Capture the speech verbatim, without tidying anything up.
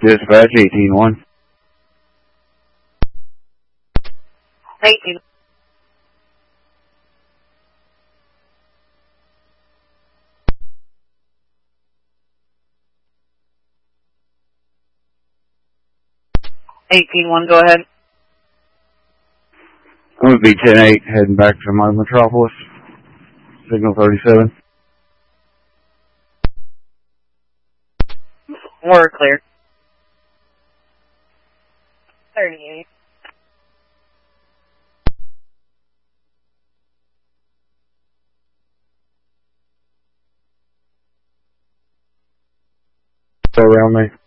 Dispatch eighteen one. eighteen. eighteen one, go ahead. I'm going to be ten eight heading back to my Metropolis. Signal thirty-seven. We're clear. thirty-eight. Go around me.